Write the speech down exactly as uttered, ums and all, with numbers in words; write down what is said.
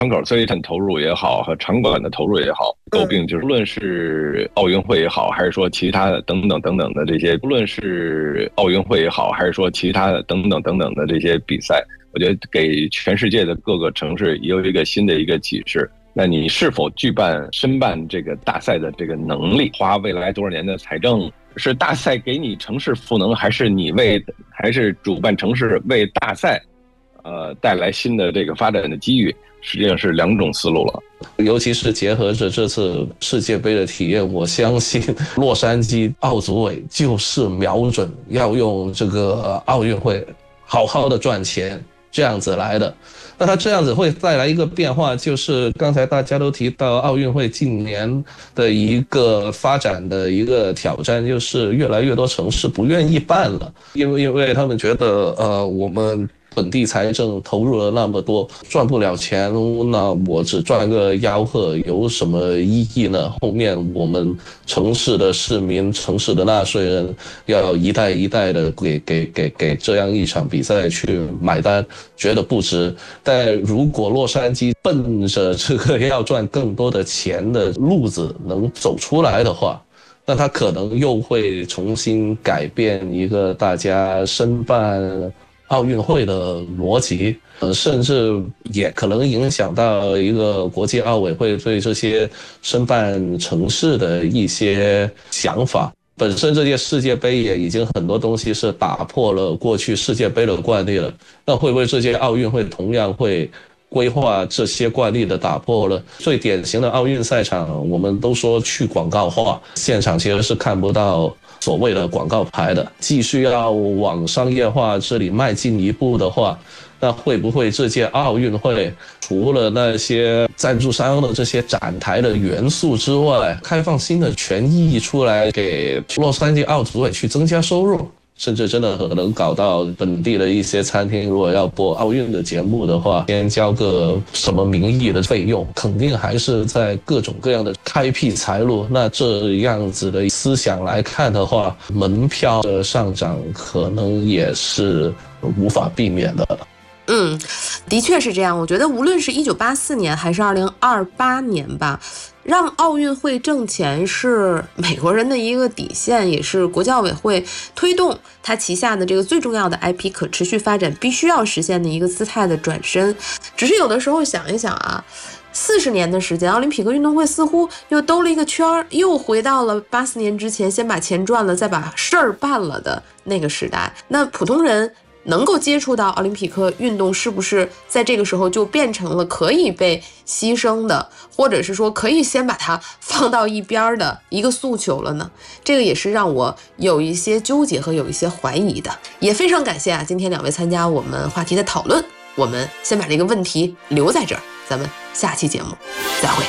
窗口资产投入也好，和场馆的投入也好，诟病就是无论是奥运会也好，还是说其他的等等等等的这些，无论是奥运会也好，还是说其他的等等等等的这些比赛，我觉得给全世界的各个城市也有一个新的一个启示。那你是否举办申办这个大赛的这个能力，花未来多少年的财政，是大赛给你城市赋能，还是你为还是主办城市为大赛呃带来新的这个发展的机遇，实际上是两种思路了。 尤其是结合着这次世界杯的体验，我相信洛杉矶奥组委就是瞄准要用这个奥运会好好的赚钱这样子来的。那它这样子会带来一个变化，就是刚才大家都提到奥运会近年的一个发展的一个挑战，就是越来越多城市不愿意办了，因为因为他们觉得呃我们本地财政投入了那么多，赚不了钱，那我只赚个吆喝有什么意义呢？后面我们城市的市民、城市的纳税人要一代一代的给给给给这样一场比赛去买单，觉得不值。但如果洛杉矶奔着这个要赚更多的钱的路子能走出来的话，那他可能又会重新改变一个大家申办奥运会的逻辑，呃，甚至也可能影响到一个国际奥委会对这些申办城市的一些想法。本身这届世界杯也已经很多东西是打破了过去世界杯的惯例了，那会不会这届奥运会同样会规划这些惯例的打破了？最典型的奥运赛场，我们都说去广告化，现场其实是看不到所谓的广告牌的。继续要往商业化这里迈进一步的话，那会不会这届奥运会除了那些赞助商的这些展台的元素之外，开放新的权益出来给洛杉矶奥组委去增加收入？甚至真的可能搞到本地的一些餐厅，如果要播奥运的节目的话，先交个什么名义的费用，肯定还是在各种各样的开辟财路。那这样子的思想来看的话，门票的上涨可能也是无法避免的。 嗯，的确是这样。我觉得无论是一九八四年还是二零二八年吧，让奥运会挣钱是美国人的一个底线，也是国际奥委会推动他旗下的这个最重要的 I P 可持续发展必须要实现的一个姿态的转身。只是有的时候想一想啊，四十年的时间，奥林匹克运动会似乎又兜了一个圈，又回到了八四年之前，先把钱赚了，再把事儿办了的那个时代。那普通人能够接触到奥林匹克运动，是不是在这个时候就变成了可以被牺牲的，或者是说可以先把它放到一边的一个诉求了呢？这个也是让我有一些纠结和有一些怀疑的。也非常感谢啊，今天两位参加我们话题的讨论。我们先把这个问题留在这儿，咱们下期节目再会。